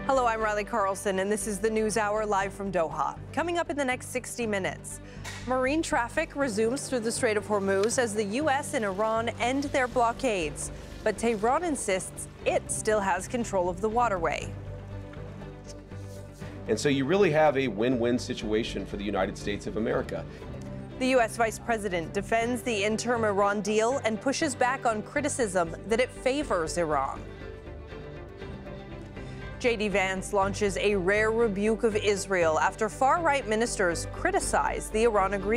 Hello, I'm Riley Carlson, and this is the News Hour live from Doha. Coming up in the next 60 minutes, marine traffic resumes through the Strait of Hormuz as the U.S. and Iran end their blockades. But Tehran insists it still has control of the waterway. And so you really have a win-win situation for the United States of America. The U.S. Vice President defends the interim Iran deal and pushes back on criticism that it favors Iran. J.D. Vance launches a rare rebuke of Israel after far-right ministers criticize the Iran agreement.